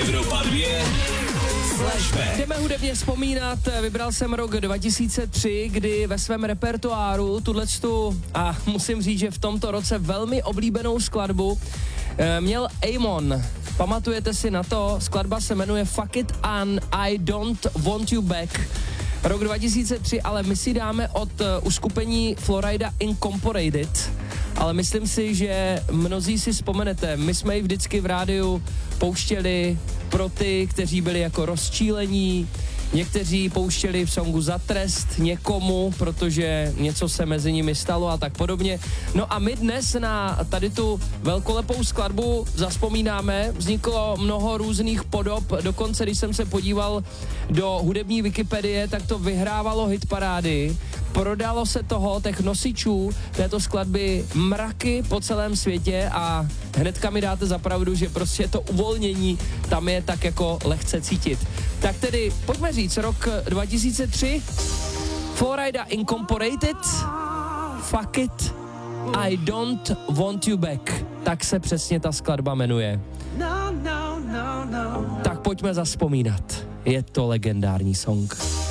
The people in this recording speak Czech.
Evropa 2 Flashback. Jdeme hudebně vzpomínat, vybral jsem rok 2003, kdy ve svém repertoáru tuhletu, a musím říct, že v tomto roce velmi oblíbenou skladbu, měl Amon. Pamatujete si na to? Skladba se jmenuje Fuck It and I Don't Want You Back. Rok 2003, ale my si dáme od uskupení Florida Incorporated, ale myslím si, že mnozí si vzpomenete, my jsme ji vždycky v rádiu pouštěli pro ty, kteří byli jako rozčílení, někteří pouštěli v songu za trest někomu, protože něco se mezi nimi stalo a tak podobně. No a my dnes na tady tu velkolepou skladbu zazpomínáme, vzniklo mnoho různých podob, dokonce když jsem se podíval do hudební Wikipedie, tak to vyhrávalo hitparády, prodalo se toho, těch nosičů této skladby mraky po celém světě a hnedka mi dáte za pravdu, že prostě to uvolnění tam je tak jako lehce cítit. Tak tedy pojďme říct, rok 2003, Florida Incorporated, Fuck It, I Don't Want You Back, tak se přesně ta skladba jmenuje. Tak pojďme zazpomínat, je to legendární song.